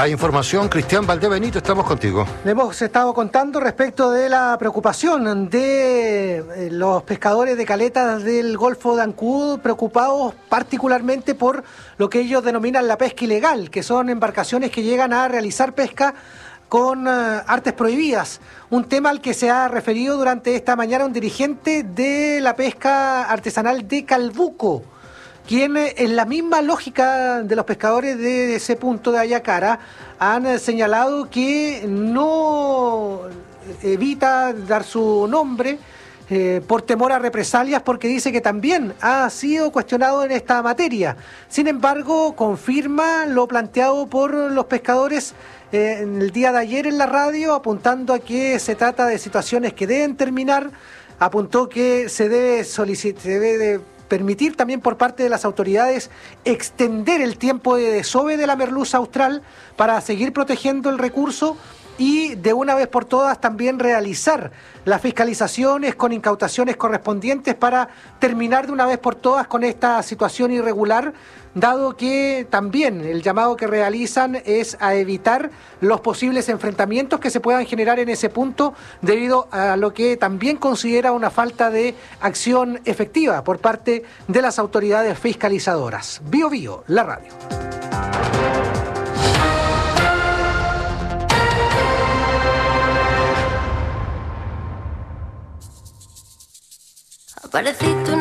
Hay información, Cristian Valdebenito, estamos contigo. Le hemos estado contando respecto de la preocupación de los pescadores de caletas del Golfo de Ancud, preocupados particularmente por lo que ellos denominan la pesca ilegal, que son embarcaciones que llegan a realizar pesca con artes prohibidas. Un tema al que se ha referido durante esta mañana un dirigente de la pesca artesanal de Calbuco, quien en la misma lógica de los pescadores de ese punto de Ayacara han señalado que no evita dar su nombre por temor a represalias, porque dice que también ha sido cuestionado en esta materia. Sin embargo, confirma lo planteado por los pescadores en el día de ayer en la radio, apuntando a que se trata de situaciones que deben terminar. Apuntó que se debe permitir también por parte de las autoridades extender el tiempo de desove de la merluza austral para seguir protegiendo el recurso y de una vez por todas también realizar las fiscalizaciones con incautaciones correspondientes para terminar de una vez por todas con esta situación irregular, dado que también el llamado que realizan es a evitar los posibles enfrentamientos que se puedan generar en ese punto debido a lo que también considera una falta de acción efectiva por parte de las autoridades fiscalizadoras. Bio Bio, la radio. Apareciste una